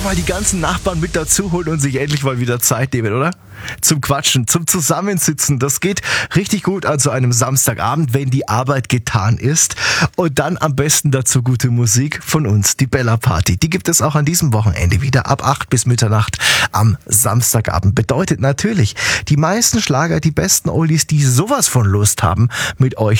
mal die ganzen Nachbarn mit dazu holen und sich endlich mal wieder Zeit nehmen, oder? Zum Quatschen, zum Zusammensitzen. Das geht richtig gut an so einem Samstagabend, wenn die Arbeit getan ist. Und dann am besten dazu gute Musik von uns, die Bella Party. Die gibt es auch an diesem Wochenende wieder ab 8 bis Mitternacht am Samstagabend. Bedeutet natürlich, die meisten Schlager, die besten Oldies, die sowas von Lust haben, mit euch